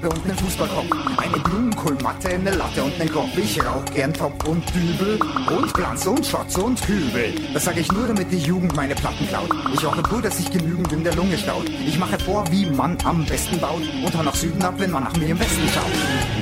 Kappe und nen Fußballkopf, eine Blumenkohlmatte, eine Latte und nen Kopf. Ich rauch gern Top und Dübel und Glanz und Schotz und Kübel. Das sag ich nur, damit die Jugend meine Platten klaut. Ich rauche pur, dass sich genügend in der Lunge staut. Ich mache vor, wie man am besten baut und hau nach Süden ab, wenn man nach mir im Westen schaut.